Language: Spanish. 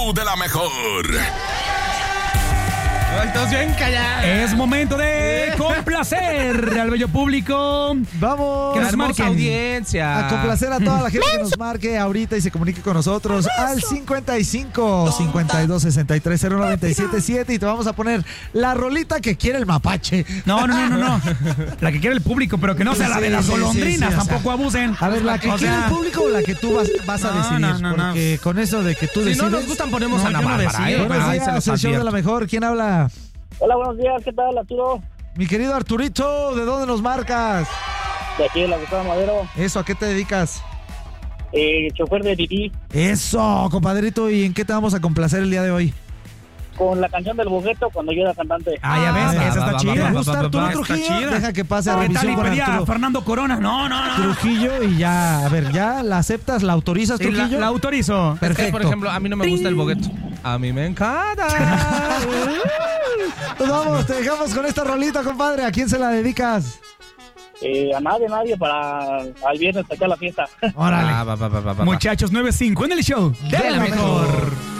show de la mejor. Estás bien callado. Es momento de complacer al bello público. Vamos. Que nos Hermosa marquen. audiencia. A complacer a toda la gente que nos marque ahorita y se comunique con nosotros al 55 52 63 0977 y te vamos a poner la rolita que quiere el mapache. No. La que quiere el público, pero que no sea la de las Sí, golondrinas. o sea, Tampoco abusen. A ver, la que O quiere sea, el público o la que tú vas a No, decidir. no. Porque con eso de que tú Si decides. no nos gustan, ponemos No, a Ana yo no Bárbara. decido, Buenos Ahí se días, los el show de advierto. la mejor. ¿Quién habla? Hola, buenos días, ¿qué tal, Arturo? Mi querido Arturito, ¿de dónde nos marcas? De aquí de la Gustavo Madero, Eso, ¿a qué te dedicas? chofer de Tití, Eso, compadrito, ¿y en qué te vamos a complacer el día de hoy? con la canción del Bogueto cuando yo era cantante. Ah, ya ves, va, esa va, está va, chida. ¿Te va, gusta va, Arturo va, está Trujillo? chida. Deja que pase a ¿Qué tal revisión y con pedía a Arturo Fernando Corona? No. Trujillo y ya, a ver, ¿ya la aceptas? ¿La autorizas, Sí, Trujillo? la autorizo. Es que, Perfecto. por ejemplo, a mí no me gusta el bogueto. A mí me encanta. Pues vamos, te dejamos con esta rolita, compadre. ¿A quién se la dedicas? A nadie, para al viernes sacar la fiesta. Órale. Va. Muchachos, 9-5 en el show de la mejor.